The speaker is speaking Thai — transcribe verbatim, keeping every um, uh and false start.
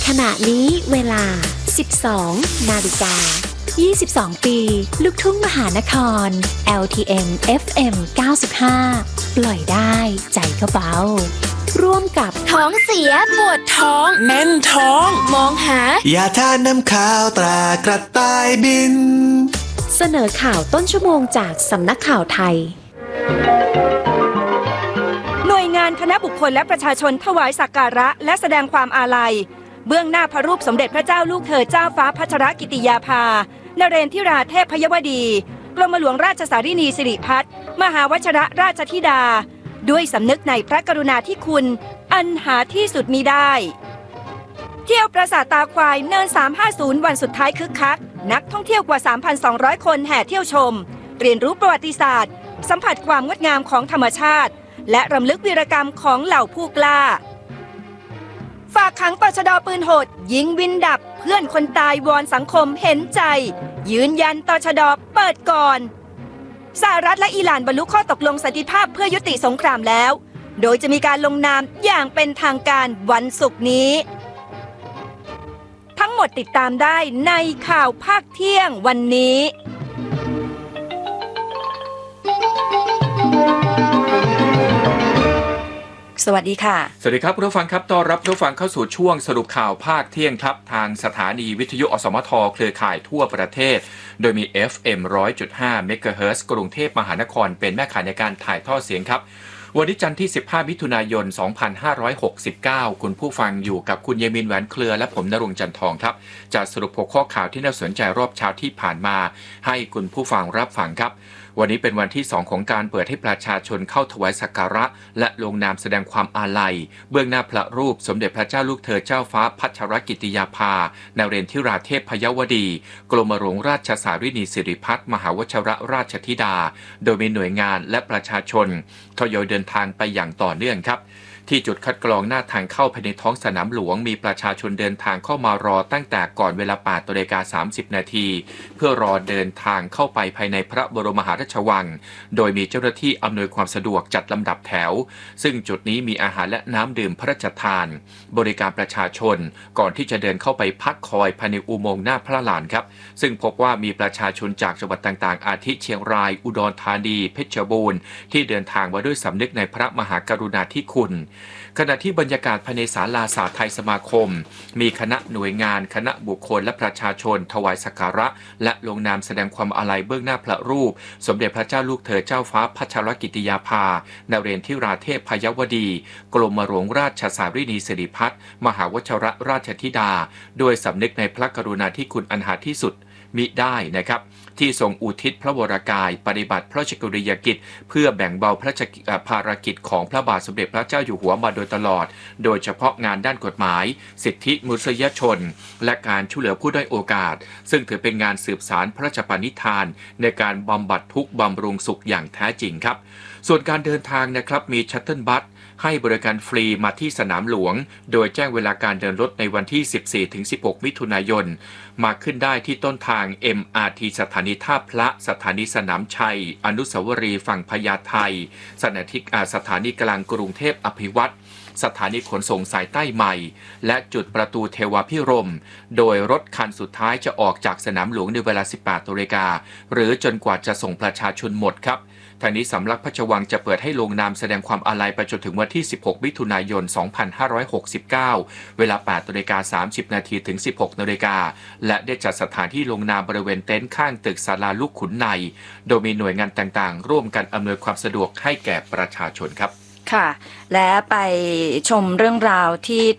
ขณะนี้เวลา สิบสอง นาฬิกา ยี่สิบสอง ปีลูกทุ่งมหานคร แอล ที เอ็ม เอฟ เอ็ม เก้าสิบห้า ปล่อยได้ใจก็เบาร่วมกับท้องเสียปวดท้องแน่นท้องมองหายาทานน้ำข้าวตรากระต่ายบินเสนอข่าวต้นชั่วโมงจากสำนักข่าวไทยหน่วยงานคณะบุคคลและประชาชนถวายสักการะและแสดงความอาลัยเบื้องหน้าพระรูปสมเด็จพระเจ้าลูกเธอเจ้าฟ้าพัชรกิติยาภานเรนทิราเทพยวดีกรมหลวงราชสารินีสิริพัฒน์มหาวชิรราชธิดาด้วยสำนึกในพระกรุณาธิคุณอันหาที่สุดมิได้เที่ยวปราสาทตาควายเนินสามห้าศูนย์วันสุดท้ายคึกคักนักท่องเที่ยวกว่า สามพันสองร้อย คนแห่เที่ยวชมเรียนรู้ประวัติศาสตร์สัมผัสความงดงามของธรรมชาติและรำลึกวีรกรรมของเหล่าผู้กล้าฝากขังตชด.ปืนโหดยิงวินดับเพื่อนคนตายวอนสังคมเห็นใจยืนยันตชด.เปิดก่อนสหรัฐและอิหร่านบรรลุข้อตกลงสันติภาพเพื่อยุติสงครามแล้วโดยจะมีการลงนามอย่างเป็นทางการวันศุกร์นี้ทั้งหมดติดตามได้ในข่าวภาคเที่ยงวันนี้สวัสดีค่ะสวัสดีครับผู้ฟังครับต้อนรับผู้ฟังเข้าสู่ช่วงสรุปข่าวภาคเที่ยงครับทางสถานีวิทยุอสมทเครือข่ายทั่วประเทศโดยมี เอฟ เอ็ม หนึ่งร้อยจุดห้า เมกะเฮิรตซ์กรุงเทพมหานครเป็นแม่ข่ายในการถ่ายทอดเสียงครับวันนี้จันทร์ที่สิบห้ามิถุนายนสองพันห้าร้อยหกสิบเก้าคุณผู้ฟังอยู่กับคุณเยมินแหวนเครือและผมณรงค์จันทองครับจะสรุปหัวข้อข่าวที่น่าสนใจรอบเช้าที่ผ่านมาให้คุณผู้ฟังรับฟังครับวันนี้เป็นวันที่สองของการเปิดให้ประชาชนเข้าถวายสักการะและลงนามแสดงความอาลัยเบื้องหน้าพระรูปสมเด็จพระเจ้าลูกเธอเจ้าฟ้าพัชรกิติยาภานเรนทิราเทพยวดีกรมหลวงราชสารินีสิริพัฒน์มหาวชิรราชธิดาโดยมีหน่วยงานและประชาชนทยอยเดินทางไปอย่างต่อเนื่องครับที่จุดคัดกรองหน้าทางเข้าภายในท้องสนามหลวงมีประชาชนเดินทางเข้ามารอตั้งแต่ก่อนเวลา แปดนาฬิกาสามสิบ นาทีเพื่อรอเดินทางเข้าไปภายในพระบรมมหาราชวังโดยมีเจ้าหน้าที่อำนวยความสะดวกจัดลำดับแถวซึ่งจุดนี้มีอาหารและน้ำดื่มพระราชทานบริการประชาชนก่อนที่จะเดินเข้าไปพักคอยภายในอุโมงค์หน้าพระลานครับซึ่งพบว่ามีประชาชนจากจังหวัดต่างๆอาทิเชียงรายอุดรธานีเพชรบูรณ์ที่เดินทางมาด้วยสำนึกในพระมหากรุณาธิคุณขณะที่บรรยากาศภายในศาลาสาไทยสมาคมมีคณะหน่วยงานคณะบุคคลและประชาชนถวายสักการะและลงนามแสดงความอาลัยเบื้องหน้าพระรูปสมเด็จพระเจ้าลูกเธอเจ้าฟ้าพัชรกิติยาภานเรนทิราเทพยวดีกรมหลวงราชสารินีสิริพัฒน์มหาวชิรราชธิดาโดยสำนึกในพระกรุณาธิคุณอันหาที่สุดมิได้นะครับที่ทรงอุทิศพระวรกายปฏิบัติพระราชกรณียกิจเพื่อแบ่งเบาพระภารกิจของพระบาทสมเด็จพระเจ้าอยู่หัวมาโดยตลอดโดยเฉพาะงานด้านกฎหมายสิทธิมนุษยชนและการช่วยเหลือผู้ด้อยโอกาสซึ่งถือเป็นงานสืบสานพระราชปณิธานในการบำบัดทุกข์บำรุงสุขอย่างแท้จริงครับส่วนการเดินทางนะครับมีชัตเทิลบัสให้บริการฟรีมาที่สนามหลวงโดยแจ้งเวลาการเดินรถในวันที่ สิบสี่ถึงสิบหก มิถุนายนมาขึ้นได้ที่ต้นทาง เอ็ม อาร์ ที สถานีท่าพระสถานีสนามชัยอนุสาวรีย์ฝั่งพญาไทสถานีสถานีกลางกรุงเทพอภิวัตรสถานีขนส่งสายใต้ใหม่และจุดประตูเทวาพิรมย์โดยรถคันสุดท้ายจะออกจากสนามหลวงในเวลา สิบแปดนาฬิกาหรือจนกว่าจะส่งประชาชนหมดครับทางนี้สำนักพระราชวังจะเปิดให้ลงนามแสดงความอาลัยไปจนถึงวันที่สิบหกมิถุนายนสองพันห้าร้อยหกสิบเก้าเวลา แปดนาฬิกาสามสิบ นาทีถึง สิบหกนาฬิกาและได้จัดสถานที่ลงนามบริเวณเต็นท์ข้างตึกศาลาลูกขุนในโดยมีหน่วยงานต่างๆร่วมกันอำนวยความสะดวกให้แก่ประชาชนครับค่ะและไปชมเรื่องราวที่